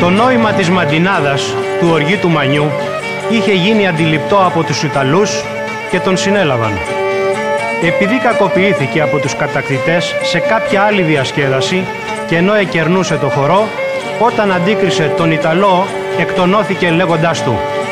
Το νόημα της μαντινάδας, του οργή του Μανιού, είχε γίνει αντιληπτό από τους Ιταλούς και τον συνέλαβαν. Επειδή κακοποιήθηκε από τους κατακτητές σε κάποια άλλη διασκέδαση και ενώ εκερνούσε το χορό, όταν αντίκρισε τον Ιταλό, εκτονώθηκε λέγοντάς του